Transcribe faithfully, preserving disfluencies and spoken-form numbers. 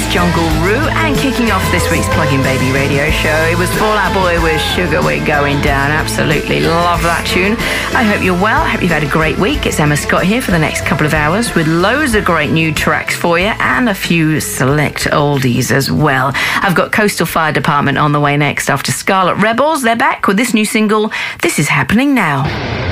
Jungle Roo, and kicking off this week's Plug-in Baby radio show, it was Fall Out Boy with Sugar We're Going Down. Absolutely love that tune. I hope you're well. I hope you've had a great week. It's Emma Scott here for the next couple of hours with loads of great new tracks for you and a few select oldies as well. I've got Coastal Fire Department on the way next after Scarlet Rebels. They're back with this new single, This Is Happening Now.